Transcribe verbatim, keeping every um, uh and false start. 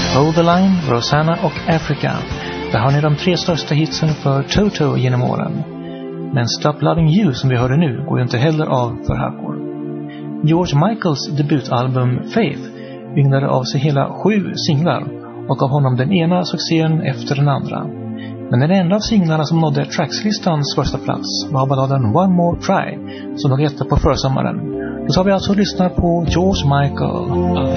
Hold the Line, Rosanna och Africa. Där har ni de tre största hitsen för Toto genom åren. Men Stop Loving You som vi hörde nu går ju inte heller av för hardcore. George Michaels debutalbum Faith vinglade av sig hela sju singlar och gav honom den ena succén efter den andra. Men den enda av singlarna som nådde Trackslistans första plats var balladen One More Try som låg etta på försommaren. Då ska vi alltså lyssna på George Michael.